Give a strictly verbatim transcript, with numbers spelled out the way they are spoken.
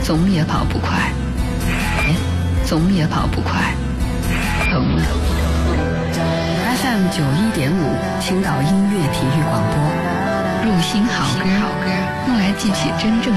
总也跑不快，哎，总也跑不快，疼了。F M 九一点五，青岛音乐体育广播，入心好歌，用来记起真正。